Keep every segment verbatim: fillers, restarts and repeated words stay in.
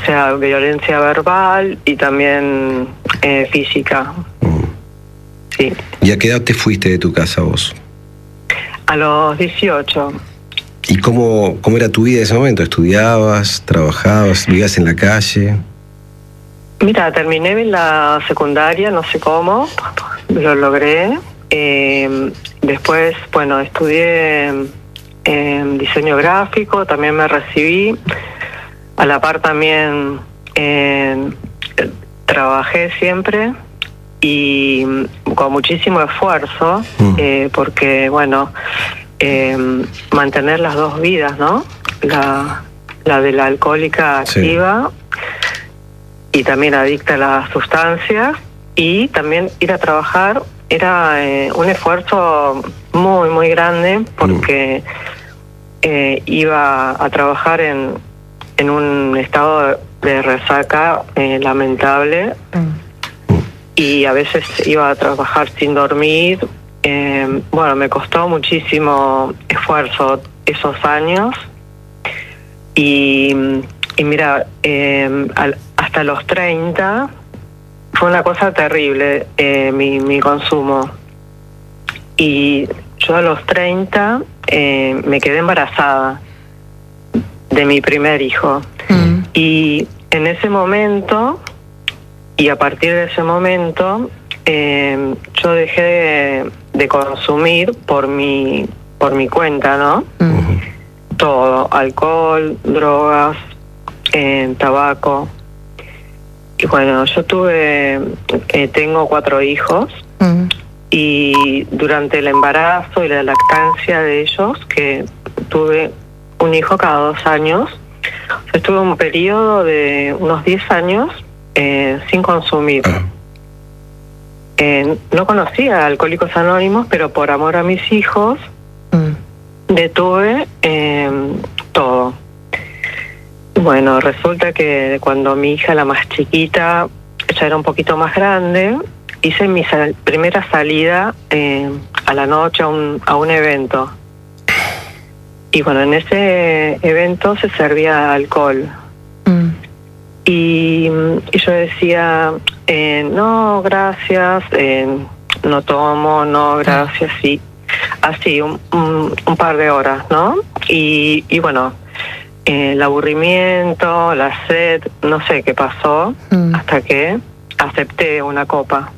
sea, violencia verbal y también eh, física. Mm. Sí. ¿Y a qué edad te fuiste de tu casa vos? A los dieciocho. ¿Y cómo, cómo era tu vida en ese momento? ¿Estudiabas, trabajabas, vivías en la calle? Mira, terminé la secundaria, no sé cómo, lo logré. Eh, después, bueno, estudié en diseño gráfico, también me recibí. A la par también eh, trabajé siempre y con muchísimo esfuerzo, mm. eh, porque, bueno, eh, mantener las dos vidas, ¿no? La, la de la alcohólica activa, sí, y también adicta a las sustancias, y también ir a trabajar era eh, un esfuerzo muy, muy grande, porque mm. eh, iba a trabajar en, en un estado de resaca eh, lamentable, mm. y a veces iba a trabajar sin dormir. Eh, bueno, me costó muchísimo esfuerzo esos años, y, y mira, eh, al, hasta los treinta fue una cosa terrible eh, mi, mi consumo, y yo a los treinta eh, me quedé embarazada de mi primer hijo, mm. y en ese momento, y a partir de ese momento, eh, yo dejé de, de consumir por mi por mi cuenta, ¿no? Uh-huh. Todo, alcohol, drogas, eh, tabaco. Y bueno, yo tuve, eh, tengo cuatro hijos, uh-huh. y durante el embarazo y la lactancia de ellos, que tuve un hijo cada dos años, estuve un periodo de unos diez años eh, sin consumir. Uh-huh. Eh, no conocía a Alcohólicos Anónimos, pero por amor a mis hijos mm. detuve eh, todo. Bueno, resulta que cuando mi hija, la más chiquita, ya era un poquito más grande, hice mi sal- primera salida eh, a la noche a un, a un evento. Y bueno, en ese evento se servía alcohol. Mm. Y, y yo decía, eh, no, gracias, eh, no tomo, no, gracias, sí. Así, un, un, un par de horas, ¿no? Y, y bueno, eh, el aburrimiento, la sed, no sé qué pasó, mm. hasta que acepté una copa.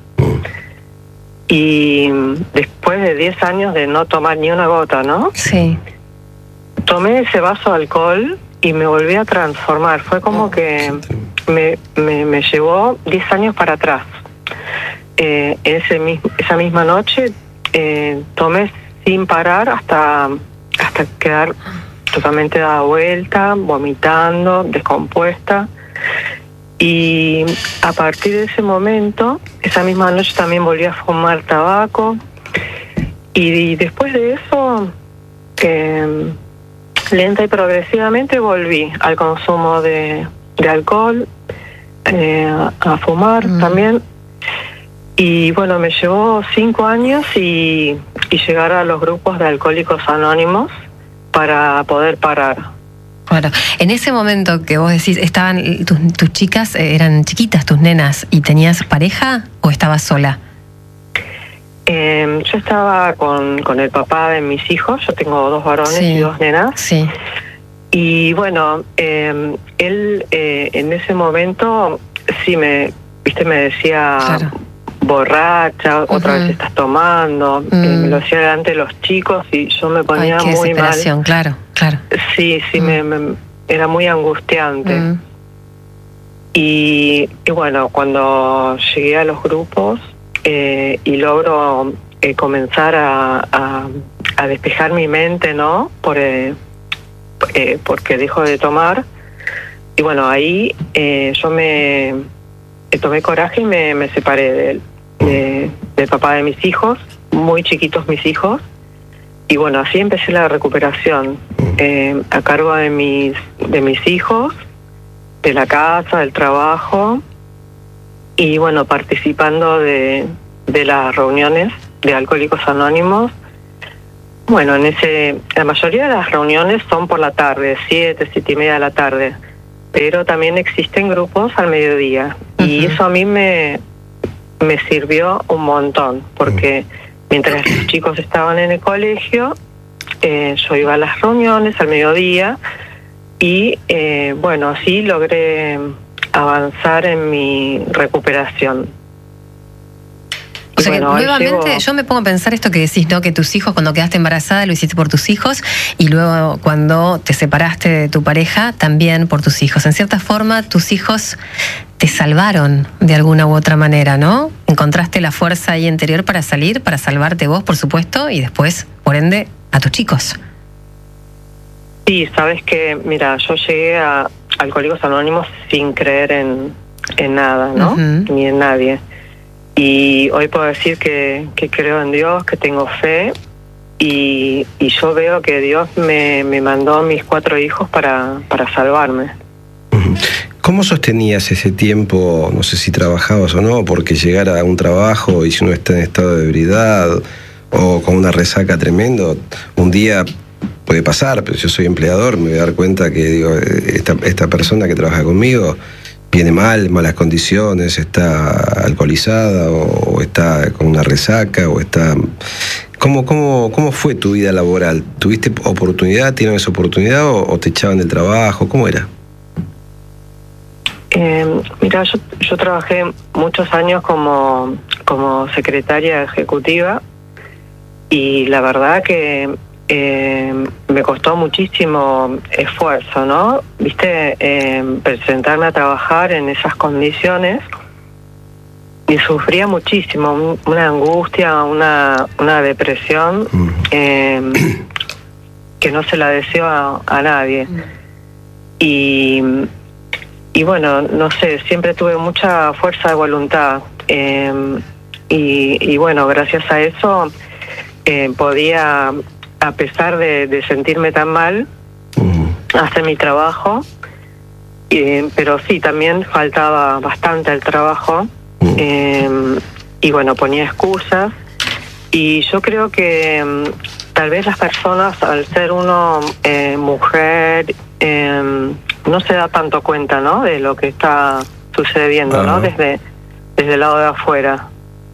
Y después de diez años de no tomar ni una gota, ¿no? Sí. Tomé ese vaso de alcohol y me volví a transformar. Fue como oh, que me, me, me llevó diez años para atrás. Eh, ese mismo, esa misma noche eh, tomé sin parar hasta, hasta quedar totalmente dada vuelta, vomitando, descompuesta. Y a partir de ese momento, esa misma noche también volví a fumar tabaco. Y, y después de eso, eh, lenta y progresivamente volví al consumo de, de alcohol, eh, a fumar mm. también. Y bueno, me llevó cinco años y, y llegar a los grupos de Alcohólicos Anónimos para poder parar. Bueno, en ese momento que vos decís, estaban tus, tus chicas, eran chiquitas, tus nenas, ¿y tenías pareja o estabas sola? Eh, yo estaba con, con el papá de mis hijos, yo tengo dos varones sí, y dos nenas. Sí. Y bueno, eh, él eh, en ese momento sí me, viste, me decía, claro, borracha, otra uh-huh. vez estás tomando, mm. eh, me lo hacía delante de los chicos y yo me ponía Ay, qué muy mal. Claro, claro. Sí, sí, mm. me, me era muy angustiante. Mm. Y, y bueno, cuando llegué a los grupos eh, y logro eh, comenzar a, a, a despejar mi mente, ¿no? Por, eh, eh, porque dejo de tomar. Y bueno, ahí eh, yo me eh, tomé coraje y me, me separé de él, de, del papá de mis hijos, muy chiquitos mis hijos. Y bueno, así empecé la recuperación, eh, a cargo de mis, de mis hijos, de la casa, del trabajo, y bueno, participando de, de las reuniones de Alcohólicos Anónimos. Bueno, en ese, la mayoría de las reuniones son por la tarde, siete, siete y media de la tarde. pero también existen grupos al mediodía. Uh-huh. Y eso a mí me, me sirvió un montón, porque mientras los chicos estaban en el colegio, eh, yo iba a las reuniones al mediodía y, eh, bueno, así logré avanzar en mi recuperación. O sea, bueno, que nuevamente llevo... yo me pongo a pensar esto que decís, ¿no? Que tus hijos, cuando quedaste embarazada, lo hiciste por tus hijos, y luego cuando te separaste de tu pareja, también por tus hijos. En cierta forma, tus hijos te salvaron de alguna u otra manera, ¿no? Encontraste la fuerza ahí interior para salir, para salvarte vos, por supuesto, y después, por ende, a tus chicos. Sí, sabes que, mira, yo llegué a Alcohólicos Anónimos sin creer en, en nada, ¿no? Uh-huh. Ni en nadie. Y hoy puedo decir que, que creo en Dios, que tengo fe, y, y yo veo que Dios me, me mandó a mis cuatro hijos para, para salvarme. ¿Cómo sostenías ese tiempo? No sé si trabajabas o no, porque llegar a un trabajo y si uno está en estado de ebriedad o con una resaca tremendo, un día puede pasar, pero yo soy empleador, me voy a dar cuenta que digo, esta, esta persona que trabaja conmigo viene mal, malas condiciones, está alcoholizada o está con una resaca o está... ¿Cómo, cómo, cómo fue tu vida laboral? ¿Tuviste oportunidad, tienes esa oportunidad o, o te echaban del trabajo? ¿Cómo era? Eh, mira, yo, yo trabajé muchos años como, como secretaria ejecutiva y la verdad que Eh, me costó muchísimo esfuerzo, ¿no? Viste, eh, presentarme a trabajar en esas condiciones y sufría muchísimo, una angustia, una, una depresión eh, que no se la deseo a, a nadie. Y, y bueno, no sé, siempre tuve mucha fuerza de voluntad eh, y, y bueno, gracias a eso eh, podía... a pesar de, de sentirme tan mal, uh-huh. hacer mi trabajo, eh, pero sí, también faltaba bastante el trabajo, uh-huh. eh, y bueno, ponía excusas, y yo creo que um, tal vez las personas, al ser uno eh, mujer, eh, no se da tanto cuenta, ¿no?, de lo que está sucediendo, uh-huh. ¿no?, desde, desde el lado de afuera.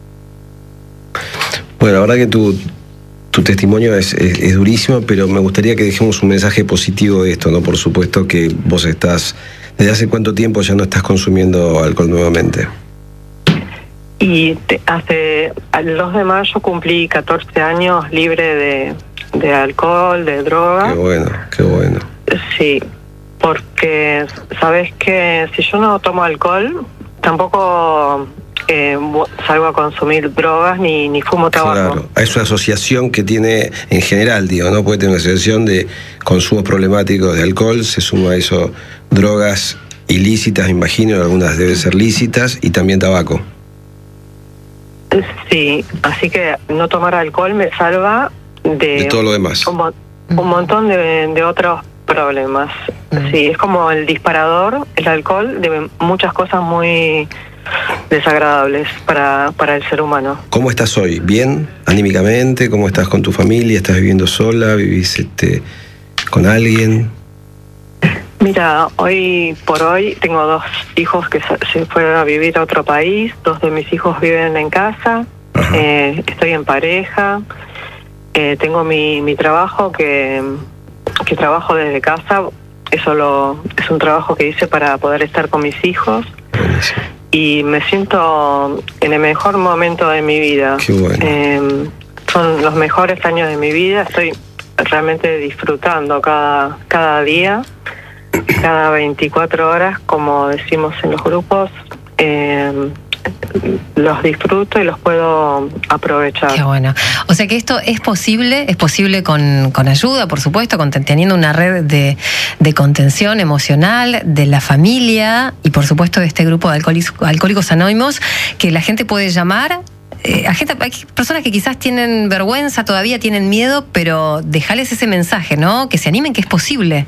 Bueno, la verdad que tú... Tu testimonio es, es, es durísimo, pero me gustaría que dejemos un mensaje positivo de esto, ¿no? Por supuesto que vos estás... ¿Desde hace cuánto tiempo ya no estás consumiendo alcohol nuevamente? Y te, hace... El dos de mayo cumplí catorce años libre de, de alcohol, de droga. Qué bueno, qué bueno. Sí, porque sabes que si yo no tomo alcohol, tampoco... Eh, salgo a consumir drogas ni, ni fumo tabaco. Claro, es una asociación que tiene en general, digo, ¿no? Puede tener una asociación de consumos problemáticos de alcohol, se suma a eso drogas ilícitas, me imagino, algunas deben ser lícitas, y también tabaco. Sí, así que no tomar alcohol me salva de, de todo lo demás. Un, un montón de, de otros problemas. Mm. Sí, es como el disparador, el alcohol, de muchas cosas muy... desagradables para, para el ser humano. ¿Cómo estás hoy? ¿Bien? ¿Anímicamente? ¿Cómo estás con tu familia? ¿Estás viviendo sola? ¿Vivís este, con alguien? Mira, hoy por hoy tengo dos hijos que se fueron a vivir a otro país, dos de mis hijos viven en casa, eh, estoy en pareja, eh, tengo mi, mi trabajo que, que trabajo desde casa, eso lo, es un trabajo que hice para poder estar con mis hijos. Buenísimo. Y me siento en el mejor momento de mi vida. Qué bueno. Eh, son los mejores años de mi vida. Estoy realmente disfrutando cada, cada día, cada veinticuatro horas, como decimos en los grupos. Eh, los disfruto y los puedo aprovechar. Qué bueno. O sea que esto es posible, es posible con, con ayuda, por supuesto, con, teniendo una red de, de contención emocional de la familia y por supuesto de este grupo de alcohólicos, alcohólicos anónimos, que la gente puede llamar. Eh, a gente, hay personas que quizás tienen vergüenza, todavía tienen miedo, pero dejales ese mensaje, ¿no? Que se animen, que es posible.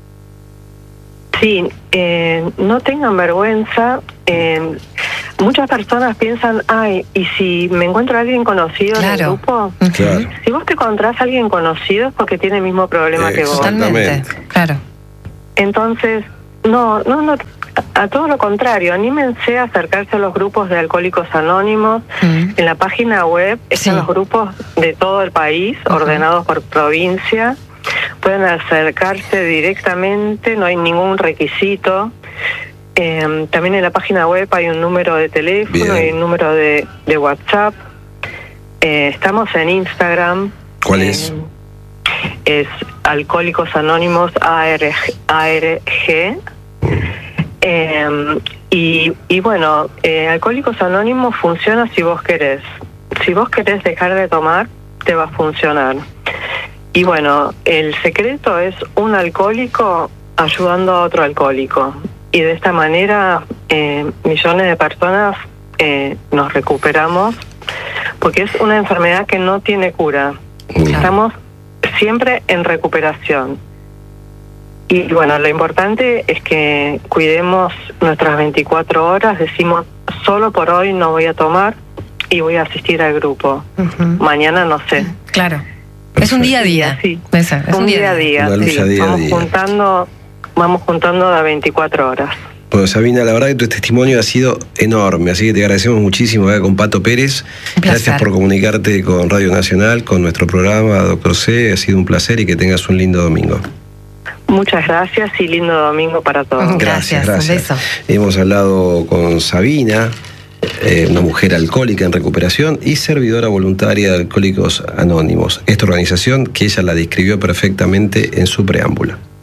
Sí, eh, no tengan vergüenza. Eh, muchas personas piensan, ay, ¿y si me encuentro a alguien conocido claro. en el grupo? Claro. Si vos te encontrás a alguien conocido es porque tiene el mismo problema eh, que vos. Totalmente, claro. Entonces, No, no, no. A todo lo contrario, anímense a acercarse a los grupos de Alcohólicos Anónimos. Mm. En la página web están sí. los grupos de todo el país, uh-huh. ordenados por provincia. Pueden acercarse directamente, no hay ningún requisito. Eh, también en la página web hay un número de teléfono y un número de, de WhatsApp. Eh, estamos en Instagram. ¿Cuál eh, es? Es Alcohólicos Anónimos A R G. Eh, y, y bueno, eh, Alcohólicos Anónimos funciona si vos querés. Si vos querés dejar de tomar, te va a funcionar. Y bueno, el secreto es un alcohólico ayudando a otro alcohólico. Y de esta manera eh, millones de personas eh, nos recuperamos, porque es una enfermedad que no tiene cura. Claro. Estamos siempre en recuperación. Y bueno, lo importante es que cuidemos nuestras veinticuatro horas, decimos, solo por hoy no voy a tomar y voy a asistir al grupo. Uh-huh. Mañana no sé. Claro. Es un día a día. Sí, Esa, es un, un día a día. día, sí. día, vamos, día. Juntando, vamos juntando a veinticuatro horas. Bueno, Sabina, la verdad que tu testimonio ha sido enorme, así que te agradecemos muchísimo acá con Pato Pérez. Gracias por comunicarte con Radio Nacional, con nuestro programa, Doctor C. Ha sido un placer y que tengas un lindo domingo. Muchas gracias y lindo domingo para todos. Gracias, gracias. Un beso. Hemos hablado con Sabina, eh, una mujer alcohólica en recuperación y servidora voluntaria de Alcohólicos Anónimos. Esta organización que ella la describió perfectamente en su preámbulo.